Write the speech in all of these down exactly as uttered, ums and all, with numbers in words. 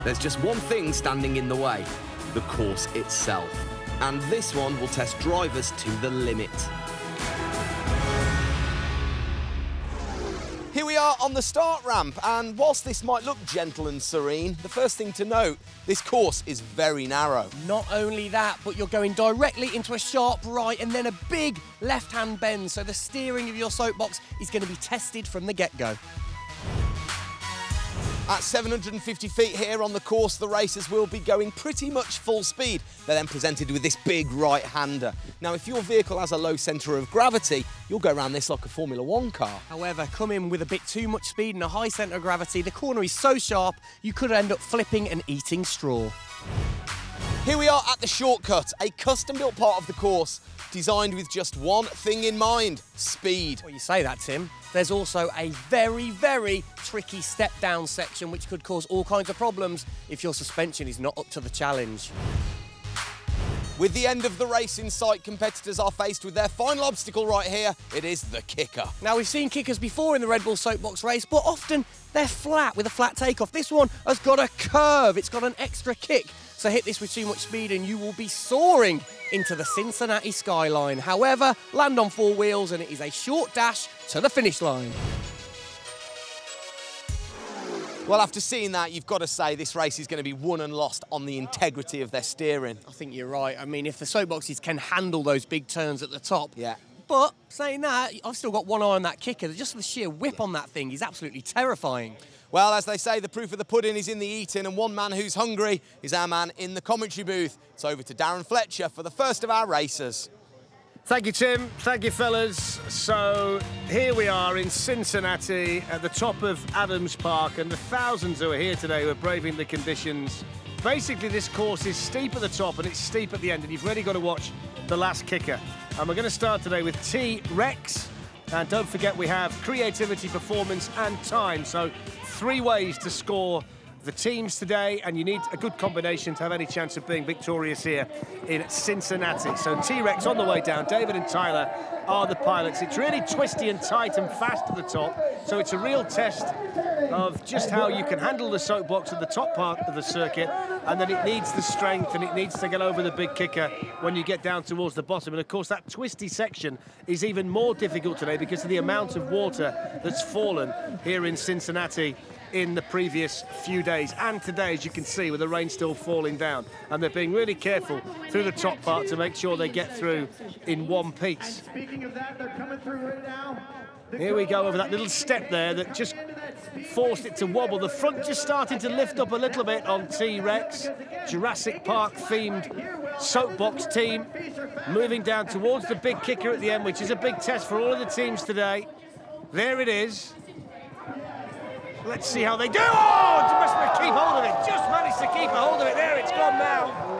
There's just one thing standing in the way, the course itself. And this one will test drivers to the limit. Here we are on the start ramp, and whilst this might look gentle and serene, the first thing to note, this course is very narrow. Not only that, but you're going directly into a sharp right and then a big left-hand bend, so the steering of your soapbox is going to be tested from the get-go. At seven hundred fifty feet here on the course, the racers will be going pretty much full speed. They're then presented with this big right-hander. Now, if your vehicle has a low centre of gravity, you'll go around this like a Formula One car. However, come in with a bit too much speed and a high centre of gravity, the corner is so sharp, you could end up flipping and eating straw. Here we are at the shortcut, a custom-built part of the course, designed with just one thing in mind, speed. Well, you say that, Tim. There's also a very, very tricky step-down section which could cause all kinds of problems if your suspension is not up to the challenge. With the end of the race in sight, competitors are faced with their final obstacle right here. It is the kicker. Now, we've seen kickers before in the Red Bull Soapbox race, but often they're flat with a flat takeoff. This one has got a curve. It's got an extra kick. So hit this with too much speed and you will be soaring into the Cincinnati skyline. However, land on four wheels and it is a short dash to the finish line. Well, after seeing that, you've got to say this race is going to be won and lost on the integrity of their steering. I think you're right. I mean, if the soapboxes can handle those big turns at the top. Yeah. But saying that, I've still got one eye on that kicker. Just the sheer whip on that thing is absolutely terrifying. Well, as they say, the proof of the pudding is in the eating, and one man who's hungry is our man in the commentary booth. It's over to Darren Fletcher for the first of our racers. Thank you, Tim. Thank you, fellas. So here we are in Cincinnati at the top of Adams Park, and the thousands who are here today who are braving the conditions. Basically, this course is steep at the top and it's steep at the end, and you've really got to watch the last kicker. And we're going to start today with T-Rex. And don't forget, we have creativity, performance and time. So three ways to score the teams today, and you need a good combination to have any chance of being victorious here in Cincinnati. So T-Rex on the way down. David and Tyler are the pilots. It's really twisty and tight and fast at the top, so it's a real test of just how you can handle the soapbox at the top part of the circuit, and then it needs the strength and it needs to get over the big kicker when you get down towards the bottom. And of course that twisty section is even more difficult today because of the amount of water that's fallen here in Cincinnati in the previous few days and today, as you can see, with the rain still falling down, and they're being really careful through the top part to make sure they get through in one piece. Speaking of that, they're coming through right now. Here we go over that little step there that just forced it to wobble. The front just starting to lift up a little bit on T-Rex. Jurassic Park themed soapbox team moving down towards the big kicker at the end, which is a big test for all of the teams today. There it is. Let's see how they do. Oh, just keep hold of it. Just managed to keep a hold of it. There, it's gone now.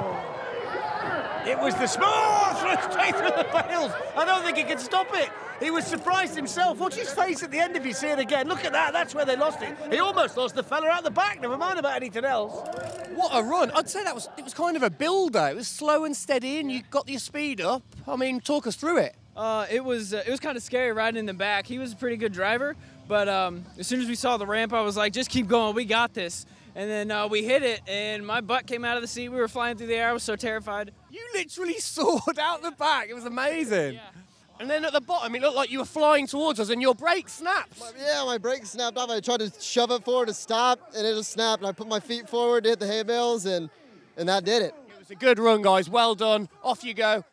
It was the small through straight through the bales. I don't think he can stop it. He was surprised himself. Watch his face at the end if you see it again. Look at that. That's where they lost it. He almost lost the fella out the back. Never mind about anything else. What a run. I'd say that was it was kind of a builder. It was slow and steady and you got your speed up. I mean, talk us through it. Uh, it was uh, it was kind of scary riding in the back. He was a pretty good driver, but um, as soon as we saw the ramp, I was like, just keep going. We got this. And then uh, we hit it, and my butt came out of the seat. We were flying through the air. I was so terrified. You literally soared out the back. It was amazing. Yeah. And then at the bottom, it looked like you were flying towards us, and your brake snapped. Yeah, my brake snapped off. I tried to shove it forward to stop, and it just snapped. And I put my feet forward to hit the hay bales, and, and that did it. It was a good run, guys. Well done. Off you go.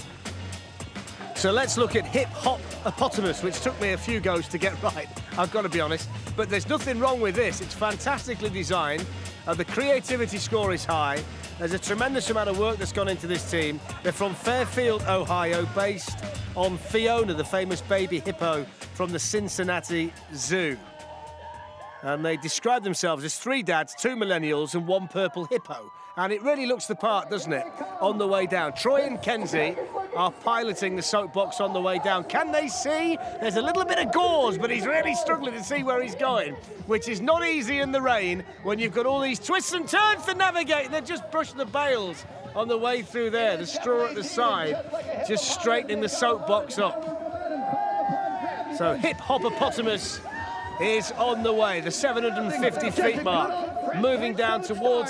So let's look at Hip Hop Opotamus, which took me a few goes to get right, I've got to be honest. But there's nothing wrong with this. It's fantastically designed. Uh, the creativity score is high. There's a tremendous amount of work that's gone into this team. They're from Fairfield, Ohio, based on Fiona, the famous baby hippo from the Cincinnati Zoo. And they describe themselves as three dads, two millennials, and one purple hippo. And it really looks the part, doesn't it, on the way down. Troy and Kenzie are piloting the soapbox on the way down. Can they see? There's a little bit of gauze, but he's really struggling to see where he's going, which is not easy in the rain when you've got all these twists and turns to navigate, and they're just brushing the bales on the way through there. The straw at the side, just straightening the soapbox up. So Hip Hop Opotamus is on the way. The seven hundred fifty feet mark, moving down towards